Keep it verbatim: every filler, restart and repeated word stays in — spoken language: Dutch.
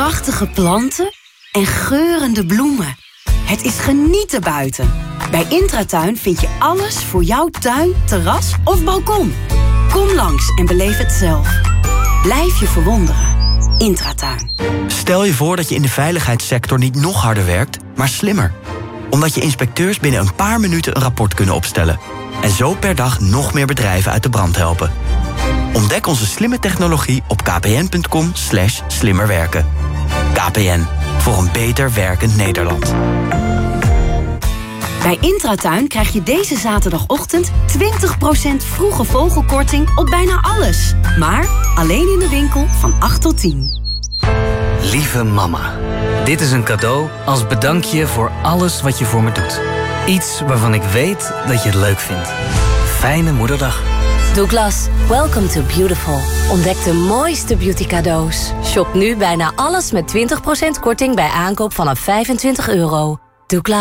prachtige planten en geurende bloemen. Het is genieten buiten. Bij Intratuin vind je alles voor jouw tuin, terras of balkon. Kom langs en beleef het zelf. Blijf je verwonderen. Intratuin. Stel je voor dat je in de veiligheidssector niet nog harder werkt, maar slimmer. Omdat je inspecteurs binnen een paar minuten een rapport kunnen opstellen. En zo per dag nog meer bedrijven uit de brand helpen. Ontdek onze slimme technologie op kpn.com slash slimmerwerken. K P N, voor een beter werkend Nederland. Bij Intratuin krijg je deze zaterdagochtend twintig procent vroege vogelkorting op bijna alles. Maar alleen in de winkel van acht tot tien. Lieve mama, dit is een cadeau als bedankje voor alles wat je voor me doet. Iets waarvan ik weet dat je het leuk vindt. Fijne moederdag. Douglas, welcome to beautiful. Ontdek de mooiste beauty cadeaus. Shop nu bijna alles met twintig procent korting bij aankoop vanaf vijfentwintig euro. Douglas.